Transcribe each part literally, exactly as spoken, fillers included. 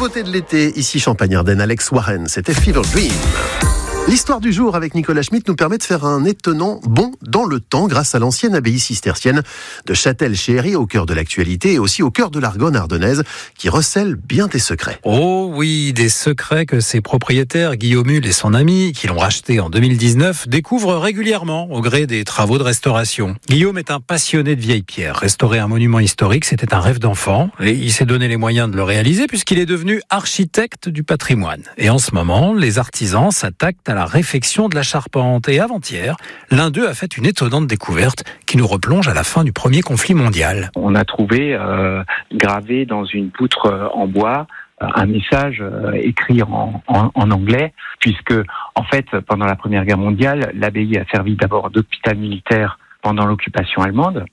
Nouveauté de l'été, ici Champagne-Ardenne, Alex Warren, c'était Fever Dream. L'histoire du jour avec Nicolas Schmitt nous permet de faire un étonnant bond dans le temps grâce à l'ancienne abbaye cistercienne de Châtel-chez-Héry, au cœur de l'actualité et aussi au cœur de l'Argonne ardennaise, qui recèle bien des secrets. Oh oui, des secrets que ses propriétaires, Guillaume Hull et son ami, qui l'ont racheté en deux mille dix-neuf, découvrent régulièrement au gré des travaux de restauration. Guillaume est un passionné de vieilles pierres. Restaurer un monument historique, c'était un rêve d'enfant et il s'est donné les moyens de le réaliser puisqu'il est devenu architecte du patrimoine. Et en ce moment, les artisans s'attaquent à la réfection de la charpente. Et avant-hier, l'un d'eux a fait une étonnante découverte qui nous replonge à la fin du premier conflit mondial. On a trouvé euh, gravé dans une poutre euh, en bois euh, un message euh, écrit en, en, en anglais, puisque en fait, pendant la Première Guerre mondiale, l'abbaye a servi d'abord d'hôpital militaire pendant l'occupation allemande.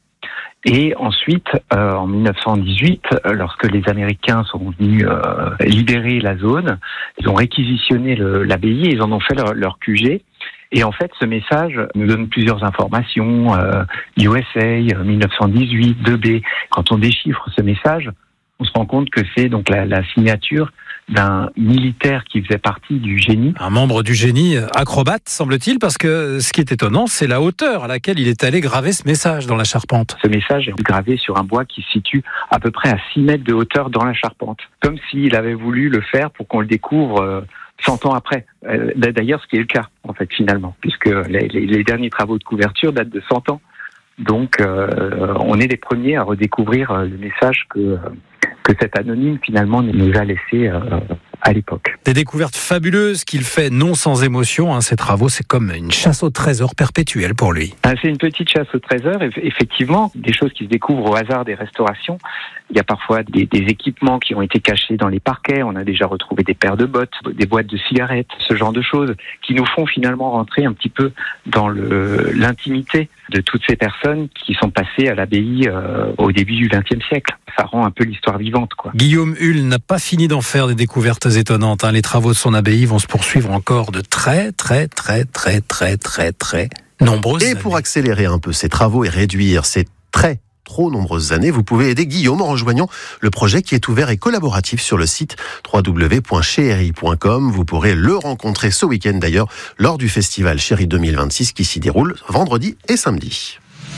Et ensuite, euh, en mille neuf cent dix-huit, lorsque les Américains sont venus euh, libérer la zone, ils ont réquisitionné le, l'abbaye et ils en ont fait leur, leur Q G. Et en fait, ce message nous donne plusieurs informations. Euh, U S A, mille neuf cent dix-huit, deux B. Quand on déchiffre ce message, on se rend compte que c'est donc la, la signature d'un militaire qui faisait partie du génie. Un membre du génie acrobate, semble-t-il, parce que ce qui est étonnant, c'est la hauteur à laquelle il est allé graver ce message dans la charpente. Ce message est gravé sur un bois qui se situe à peu près à six mètres de hauteur dans la charpente. Comme s'il avait voulu le faire pour qu'on le découvre euh, cent ans après. Euh, d'ailleurs, ce qui est le cas, en fait, finalement, puisque les, les, les derniers travaux de couverture datent de cent ans. Donc, euh, on est les premiers à redécouvrir le message que... Euh, que cet anonyme, finalement, nous a laissé euh, à l'époque. Des découvertes fabuleuses qu'il fait non sans émotion. Hein, ces travaux, c'est comme une chasse au trésor perpétuelle pour lui. Ah, c'est une petite chasse au trésor. Effectivement, des choses qui se découvrent au hasard des restaurations. Il y a parfois des, des équipements qui ont été cachés dans les parquets. On a déjà retrouvé des paires de bottes, des boîtes de cigarettes, ce genre de choses qui nous font finalement rentrer un petit peu dans le, l'intimité de toutes ces personnes qui sont passées à l'abbaye euh, au début du vingtième siècle. Ça rend un peu l'histoire vivante, quoi. Guillaume Hull n'a pas fini d'en faire des découvertes étonnantes. Hein. Les travaux de son abbaye vont se poursuivre encore de très, très, très, très, très, très, très nombreuses Et années. pour accélérer un peu ces travaux et réduire ces très trop nombreuses années, vous pouvez aider Guillaume en rejoignant le projet qui est ouvert et collaboratif sur le site w w w point chéhéry point com. Vous pourrez le rencontrer ce week-end d'ailleurs lors du festival Chéri deux mille vingt-six qui s'y déroule vendredi et samedi.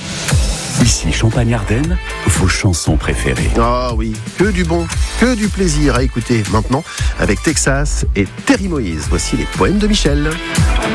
Ici Champagne-Ardenne, vos chansons préférées. Ah oui, que du bon, que du plaisir à écouter maintenant avec Texas et Terry Moïse. Voici les poèmes de Michel.